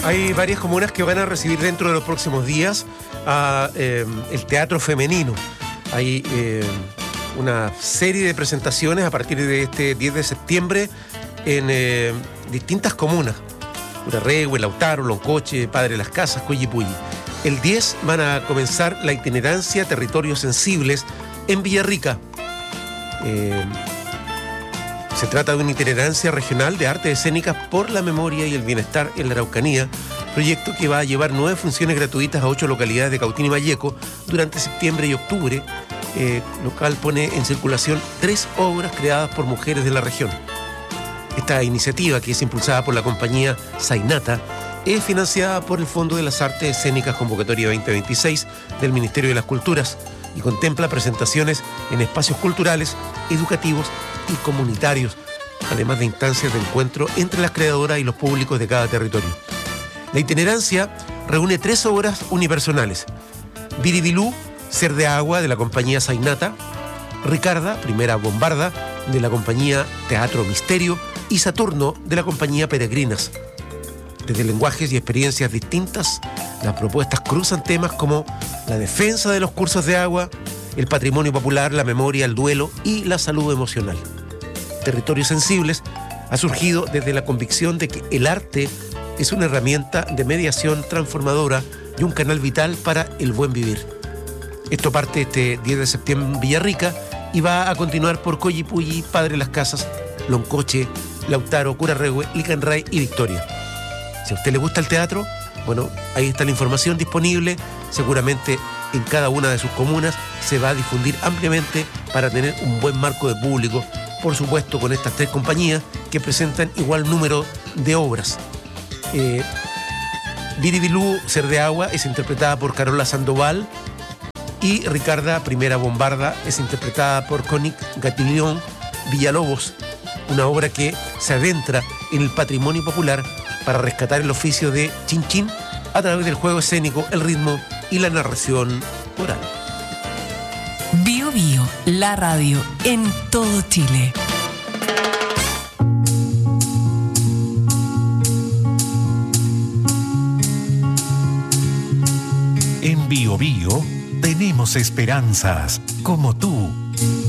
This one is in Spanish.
Hay varias comunas que van a recibir dentro de los próximos días el teatro femenino. Hay una serie de presentaciones a partir de este 10 de septiembre en distintas comunas. Curarrehue, Lautaro, Loncoche, Padre Las Casas, Coyipulli. El 10 van a comenzar la itinerancia Territorios Sensibles en Villarrica. Se trata de una itinerancia regional de artes escénicas por la memoria y el bienestar en la Araucanía, proyecto que va a llevar 9 funciones gratuitas a 8 localidades de Cautín y Valleco durante septiembre y octubre, lo cual pone en circulación 3 obras creadas por mujeres de la región. Esta iniciativa, que es impulsada por la compañía Zainata, es financiada por el Fondo de las Artes Escénicas Convocatoria 2026 del Ministerio de las Culturas y contempla presentaciones en espacios culturales, educativos y comunitarios, además de instancias de encuentro entre las creadoras y los públicos de cada territorio. La itinerancia reúne 3 obras unipersonales: Biribilú, Ser de Agua, de la compañía Zainata; Ricarda, Primera Bombarda, de la compañía Teatro Misterio; y Saturno, de la compañía Peregrinas. Desde lenguajes y experiencias distintas, las propuestas cruzan temas como la defensa de los cursos de agua, el patrimonio popular, la memoria, el duelo y la salud emocional. Territorios Sensibles ha surgido desde la convicción de que el arte es una herramienta de mediación transformadora y un canal vital para el buen vivir. Esto parte este 10 de septiembre en Villarrica y va a continuar por Coyipulli, Padre Las Casas, Loncoche, Lautaro, Curarrehue, Licanray y Victoria. Si a usted le gusta el teatro, bueno, ahí está la información disponible. Seguramente en cada una de sus comunas se va a difundir ampliamente para tener un buen marco de público, por supuesto con estas 3 compañías que presentan igual número de obras. Biribilú, Ser de Agua, es interpretada por Carola Sandoval, y Ricarda, Primera Bombarda, es interpretada por Conic Gatillón Villalobos, una obra que se adentra en el patrimonio popular para rescatar el oficio de chin chin a través del juego escénico, el ritmo y la narración oral. Bio Bio, la radio en todo Chile. En Bio Bio tenemos esperanzas como tú.